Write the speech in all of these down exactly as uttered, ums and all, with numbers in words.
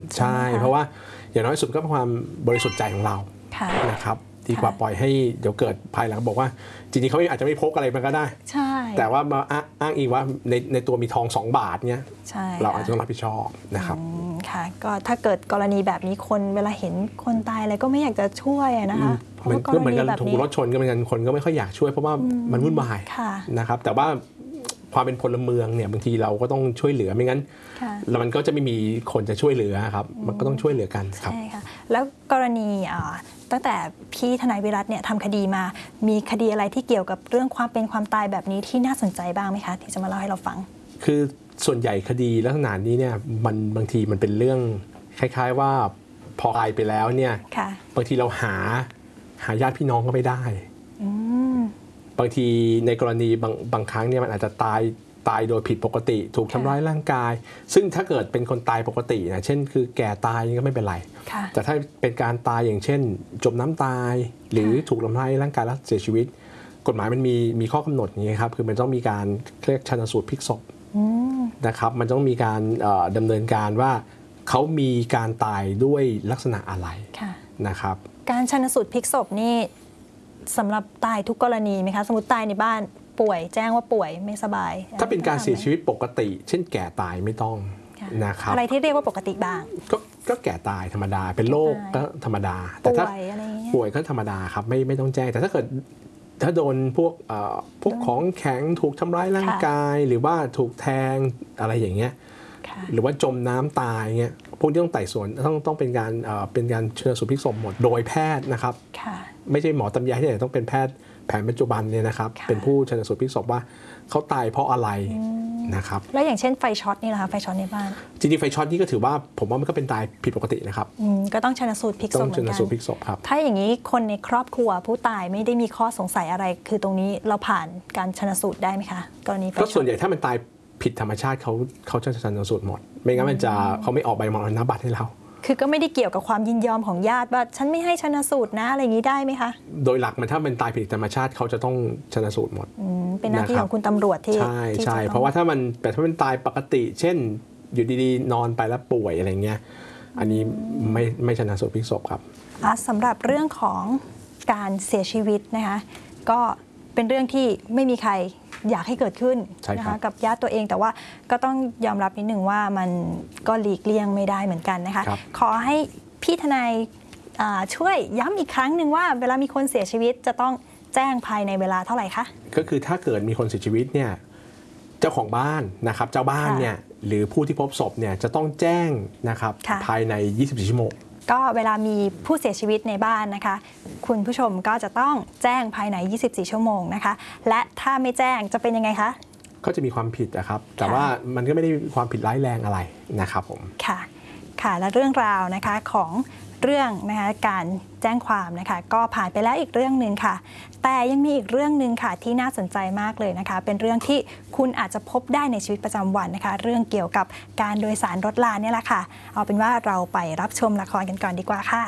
ใช่เพราะว่าอย่างน้อยสุดก็เป็นความบริสุทธิ์ใจของเรานะครับดีกว่าปล่อยให้เดี๋ยวเกิดภายหลังบอกว่าจริงๆเขาอาจจะไม่พกอะไรมันก็ได้ใช่แต่ว่ามาอ้างอิงว่าในในตัวมีทองสองบาทเนี้ยเราอาจจะต้องรับผิดชอบนะครับค่ะก็ถ้าเกิดกรณีแบบนี้คนเวลาเห็นคนตายอะไรก็ไม่อยากจะช่วยนะคะมันก็เหมือนกันถูกรถชนก็เหมือนกันคนก็ไม่ค่อยอยากช่วยเพราะว่ามันวุ่นวายนะครับแต่ว่าความเป็นพลเมืองเนี่ยบางทีเราก็ต้องช่วยเหลือไม่งั้นแล้วมันก็จะไม่มีคนจะช่วยเหลือครับมันก็ต้องช่วยเหลือกันครับใช่ค่ะแล้วกรณีตั้งแต่พี่ทนายวิรัตเนี่ยทำคดีมามีคดีอะไรที่เกี่ยวกับเรื่องความเป็นความตายแบบนี้ที่น่าสนใจบ้างไหมคะที่จะมาเล่าให้เราฟังคือส่วนใหญ่คดีลักษณะนี้เนี่ยมันบางทีมันเป็นเรื่องคล้ายๆว่าพอตายไปแล้วเนี่ยบางทีเราหาหาญาติพี่น้องก็ไม่ได้บางทีในกรณีบางบางครั้งเนี่ยมันอาจจะตายตายโดยผิดปกติถูกทำร้ายร่างกายซึ่งถ้าเกิดเป็นคนตายปกตินะเช่นคือแก่ตายก็ไม่เป็นไรแต่ถ้าเป็นการตายอย่างเช่นจมน้ำตายหรือถูกทำร้ายร่างกายแล้วเสียชีวิตกฎหมายมันมีมีข้อกำหนดอย่างนี้ครับคือมันต้องมีการเรียกชันสูตรพลิกศพนะครับมันต้องมีการดำเนินการว่าเขามีการตายด้วยลักษณะอะไรนะครับการชันสูตรพลิกศพนี่สำหรับตายทุกกรณีไหมคะสมมติตายในบ้านป่วยแจ้งว่าป่วยไม่สบายถ้าเป็นการเสียชีวิตปกติเช่นแก่ตายไม่ต้องนะครับอะไรที่เรียกว่าปกติบ้างก็ก็แก่ตายธรรมดาเป็นโรคก็ธรรมดาแต่ถ้าป่วยก็ธรรมดาครับไม่ไม่ต้องแจ้งแต่ถ้าเกิดถ้าโดนพวกพวกของแข็งถูกทำร้ายร่างกายหรือว่าถูกแทงอะไรอย่างเงี้ยหรือว่าจมน้ำตายเงี้ยพวกที่ต้องไต่สวนต้องต้องเป็นการเป็นการชันสูตรพลิกศพหมดโดยแพทย์นะครับไม่ใช่หมอตำยาที่ไหนต้องเป็นแพทย์แผนปัจจุบันเนี่ยนะครับเป็นผู้ชันสูตรพลิกศพว่าเขาตายเพราะอะไรนะครับแล้วอย่างเช่นไฟช็อตนี่แหละคะไฟช็อตในบ้านจริงๆไฟช็อตนี่ก็ถือว่าผมว่ามันก็เป็นตายผิดปกตินะครับก็ต้องชันสูตรพลิกศพเหมือนกันต้องชันสูตรพลิกศพครับถ้าอย่างนี้คนในครอบครัวผู้ตายไม่ได้มีข้อสงสัยอะไรคือตรงนี้เราผ่านการชันสูตรได้ไหมคะกรณีไฟช็อตก็ส่วนใหญ่ถ้ามันตายผิดธรรมชาติเขาเขาจะชันสูตรหมดไม่งั้นมันจะเขาไม่ออกใบมรณบัตรให้เราคือก็ไม่ได้เกี่ยวกับความยินยอมของญาติว่าฉันไม่ให้ชันสูตรนะอะไรอย่างนี้ได้ไหมคะโดยหลักมันถ้ามันตายผิดธรรมชาติเขาจะต้องชันสูตรหมดเป็นหน้าที่ของคุณตำรวจที่ใช่ใช่เพราะว่าถ้ามันแต่ถ้ามันตายปกติเช่นอยู่ดีๆนอนไปแล้วป่วยอะไรเงี้ยอันนี้ไม่ไม่ชันสูตรพลิกศพครับสำหรับเรื่องของการเสียชีวิตนะคะก็เป็นเรื่องที่ไม่มีใครอยากให้เกิดขึ้นนะคะกับญาติตัวเองแต่ว่าก็ต้องยอมรับนิดหนึ่งว่ามันก็หลีกเลี่ยงไม่ได้เหมือนกันนะคะขอให้พี่ทนายช่วยย้ำอีกครั้งหนึ่งว่าเวลามีคนเสียชีวิตจะต้องแจ้งภายในเวลาเท่าไหร่คะก็คือถ้าเกิดมีคนเสียชีวิตเนี่ยเจ้าของบ้านนะครับเจ้าบ้านเนี่ยหรือผู้ที่พบศพเนี่ยจะต้องแจ้งนะครับภายในยี่สิบสี่ชั่วโมงก็เวลามีผู้เสียชีวิตในบ้านนะคะคุณผู้ชมก็จะต้องแจ้งภายในยี่สิบสี่ชั่วโมงนะคะและถ้าไม่แจ้งจะเป็นยังไงคะก็จะมีความผิดนะครับแต่ว่ามันก็ไม่ได้มีความผิดร้ายแรงอะไรนะครับผมค่ะค่ะและเรื่องราวนะคะของเรื่องนะคะการแจ้งความนะคะก็ผ่านไปแล้วอีกเรื่องหนึ่งค่ะแต่ยังมีอีกเรื่องหนึ่งค่ะที่น่าสนใจมากเลยนะคะเป็นเรื่องที่คุณอาจจะพบได้ในชีวิตประจำวันนะคะเรื่องเกี่ยวกับการโดยสารรถรางนี่แหละค่ะเอาเป็นว่าเราไปรับชมละครกันก่อนดีกว่าค่ะ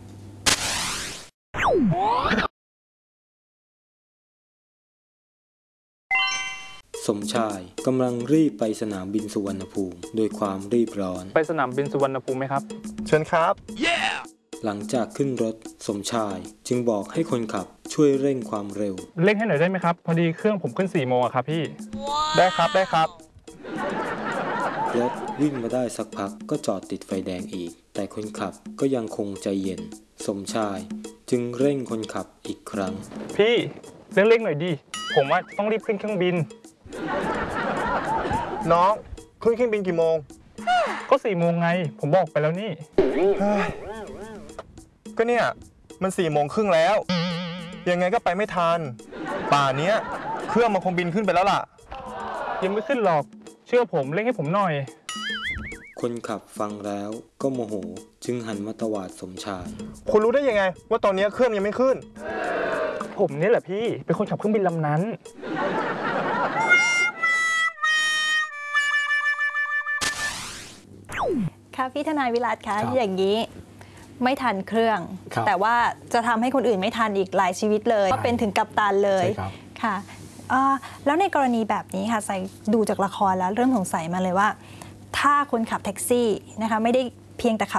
สมชายกำลังรีบไปสนามบินสุวรรณภูมิโดยความรีบร้อนไปสนามบินสุวรรณภูมิไหมครับเชิญครับ yeah! หลังจากขึ้นรถสมชายจึงบอกให้คนขับช่วยเร่งความเร็วเร่งให้หน่อยได้ไหมครับพอดีเครื่องผมขึ้นสี่โมงอะครับพี่ wow. ได้ครับได้ครับรถวิ่งมาได้สักพักก็จอดติดไฟแดงอีกแต่คนขับก็ยังคงใจเย็นสมชายจึงเร่งคนขับอีกครั้งพี่เร่งเร่งหน่อยดิผมว่าต้องรีบขึ้นเครื่องบินน้องขึ้นเครื่องบินกี่โมงก็สี่โมงไงผมบอกไปแล้วนี่ก็เนี่ยมันสี่โมงครึ่งแล้วยังไงก็ไปไม่ทันป่านนี้เครื่องมันคงบินขึ้นไปแล้วล่ะยังไม่ขึ้นหรอกเชื่อผมเร่งให้ผมหน่อยคนขับฟังแล้วก็โมโหจึงหันมาตวาดสมชายคุณรู้ได้ยังไงว่าตอนนี้เครื่องยังไม่ขึ้นผมนี่แหละพี่เป็นคนขับเครื่องบินลำนั้นค่ะพี่ทนายวิรัตคะอย่างนี้ไม่ทันเครื่องแต่ว่าจะทำให้คนอื่นไม่ทันอีกหลายชีวิตเลยก็เป็นถึงกัปตันเลยค่ะแล้วในกรณีแบบนี้ค่ะใส่ดูจากละครแล้วเริ่มสงสัยมาเลยว่าถ้าคนขับแท็กซี่นะคะไม่ได้เพียงแต่ขับ